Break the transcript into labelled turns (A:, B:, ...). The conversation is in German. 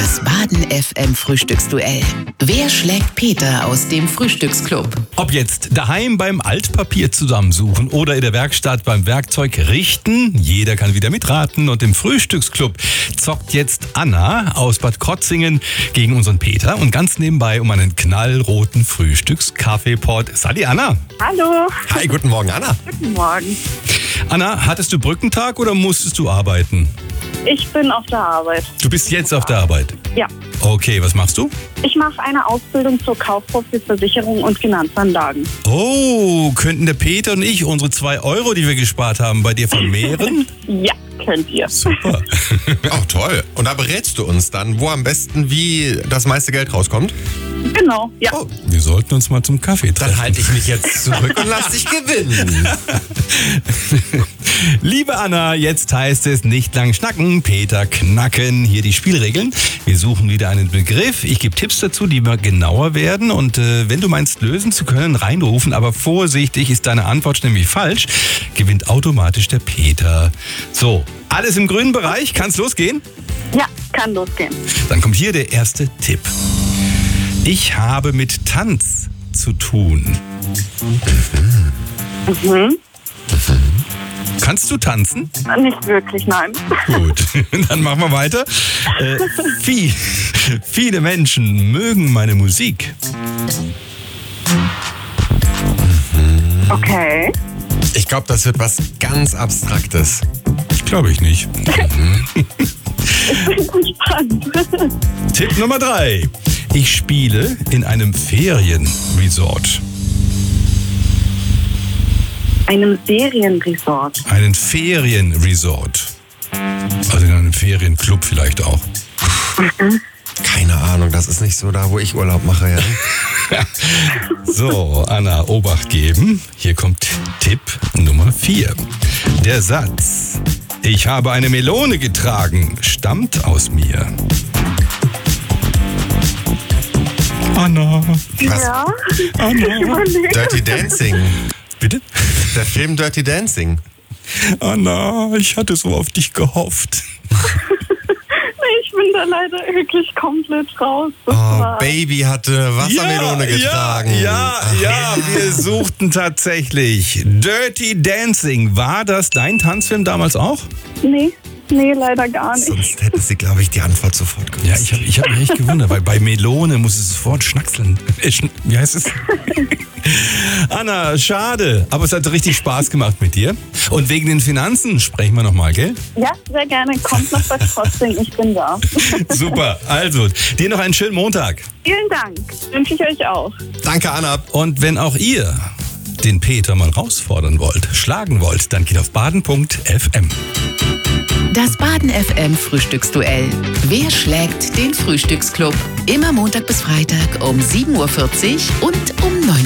A: Das Baden FM Frühstücksduell. Wer schlägt Peter aus dem Frühstücksclub?
B: Ob jetzt daheim beim Altpapier zusammensuchen oder in der Werkstatt beim Werkzeug richten, jeder kann wieder mitraten. Und im Frühstücksclub zockt jetzt Anna aus Bad Krotzingen gegen unseren Peter und ganz nebenbei um einen knallroten Frühstückskaffeepot. Sali, Anna.
C: Hallo.
D: Hi, guten Morgen, Anna.
C: Guten Morgen.
B: Anna, hattest du Brückentag oder musstest du arbeiten?
C: Ich bin auf der Arbeit.
B: Du bist jetzt auf der Arbeit?
C: Ja.
B: Okay, was machst du?
C: Ich mache eine Ausbildung zur Kauffrau für Versicherung und Finanzanlagen.
B: Oh, könnten der Peter und ich unsere 2 Euro, die wir gespart haben, bei dir vermehren?
C: Ja, könnt ihr.
B: Super.
D: Oh, toll. Und da berätst du uns dann, wo am besten wie das meiste Geld rauskommt?
C: Genau, ja.
D: Oh,
B: Wir sollten uns mal zum Kaffee treffen.
D: dann halte ich mich jetzt zurück und lass dich gewinnen.
B: Liebe Anna, jetzt heißt es nicht lang schnacken, Peter knacken. Hier die Spielregeln. Wir suchen wieder einen Begriff. Ich gebe Tipps dazu, die immer genauer werden. Und wenn du meinst, lösen zu können, reinrufen. Aber vorsichtig, ist deine Antwort nämlich falsch, gewinnt automatisch der Peter. So, alles im grünen Bereich. Kann's losgehen?
C: Ja, kann losgehen.
B: Dann kommt hier der erste Tipp. Ich habe mit Tanz zu tun. Kannst du tanzen?
C: Nicht wirklich, nein.
B: Gut, dann machen wir weiter. Viele Menschen mögen meine Musik.
C: Okay.
D: Ich glaube, das wird was ganz Abstraktes.
B: Glaube ich nicht.
C: Ich bin gespannt.
B: Tipp Nummer 3. Ich spiele in einem Ferienresort.
C: Einem Serienresort.
B: Einen Ferienresort. Also in einem Ferienclub vielleicht auch.
D: Keine Ahnung, das ist nicht so da, wo ich Urlaub mache. Ja?
B: So, Anna, Obacht geben. Hier kommt Tipp Nummer 4. Der Satz, ich habe eine Melone getragen, stammt aus mir. Anna.
D: Was?
C: Ja.
B: Anna.
C: Überlege.
D: Dirty Dancing.
B: Bitte?
D: Der Film Dirty Dancing.
B: Anna, ich hatte so auf dich gehofft.
C: Ich bin da leider wirklich komplett raus. Das
D: Oh,
C: war-
D: Baby hatte Wassermelone getragen.
B: Ja, wir suchten tatsächlich Dirty Dancing. War das dein Tanzfilm damals auch?
C: Nee, leider gar nicht.
D: Sonst hätte sie, glaube ich, die Antwort sofort gewusst.
B: Ja, ich hab mich echt gewundert, weil bei Melone muss es sofort schnackseln. Wie heißt es? Anna, schade, aber es hat richtig Spaß gemacht mit dir. Und wegen den Finanzen sprechen wir nochmal, gell?
C: Ja, sehr gerne. Kommt noch was trotzdem. Ich bin da.
B: Super, also dir noch einen schönen Montag.
C: Vielen Dank. Wünsche ich euch auch.
D: Danke, Anna.
B: Und wenn auch ihr den Peter mal herausfordern wollt, schlagen wollt, dann geht auf baden.fm.
A: Das Baden FM Frühstücksduell. Wer schlägt den Frühstücksclub? Immer Montag bis Freitag um 7.40 Uhr und um 9 Uhr.